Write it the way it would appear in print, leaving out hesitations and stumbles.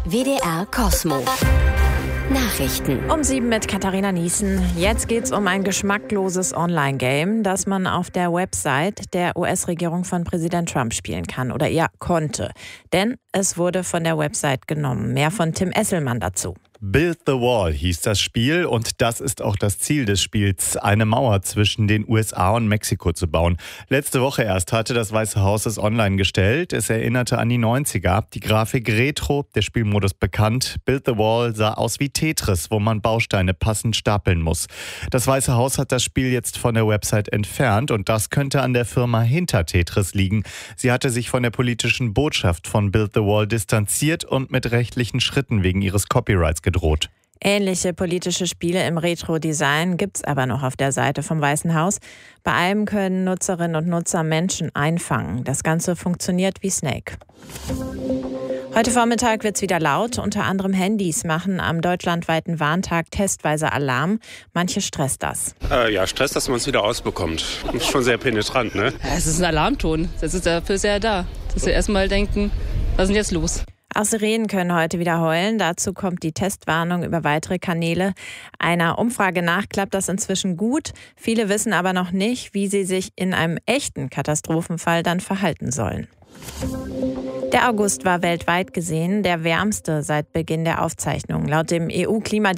WDR Kosmo. Nachrichten. Um 7 mit Katharina Niesen. Jetzt geht's um ein geschmackloses Online-Game, das man auf der Website der US-Regierung von Präsident Trump spielen kann oder eher konnte. Denn es wurde von der Website genommen. Mehr von Tim Esselmann dazu. Build the Wall hieß das Spiel und das ist auch das Ziel des Spiels, eine Mauer zwischen den USA und Mexiko zu bauen. Letzte Woche erst hatte das Weiße Haus es online gestellt. Es erinnerte an die 90er. Die Grafik retro, der Spielmodus bekannt. Build the Wall sah aus wie Tetris, wo man Bausteine passend stapeln muss. Das Weiße Haus hat das Spiel jetzt von der Website entfernt und das könnte an der Firma hinter Tetris liegen. Sie hatte sich von der politischen Botschaft von Build the Wall distanziert und mit rechtlichen Schritten wegen ihres Copyrights gedroht. Ähnliche politische Spiele im Retro-Design gibt's aber noch auf der Seite vom Weißen Haus. Bei allem können Nutzerinnen und Nutzer Menschen einfangen. Das Ganze funktioniert wie Snake. Heute Vormittag wird's wieder laut. Unter anderem Handys machen am deutschlandweiten Warntag testweise Alarm. Manche stresst das. Ja, Stress, dass man es wieder ausbekommt. Ist schon sehr penetrant, ne? Ja, es ist ein Alarmton. Das ist dafür sehr da. Dass wir erstmal denken, was ist denn jetzt los? Auch Sirenen können heute wieder heulen. Dazu kommt die Testwarnung über weitere Kanäle. Einer Umfrage nach klappt das inzwischen gut. Viele wissen aber noch nicht, wie sie sich in einem echten Katastrophenfall dann verhalten sollen. Der August war weltweit gesehen der wärmste seit Beginn der Aufzeichnungen. Laut dem EU-Klimadienst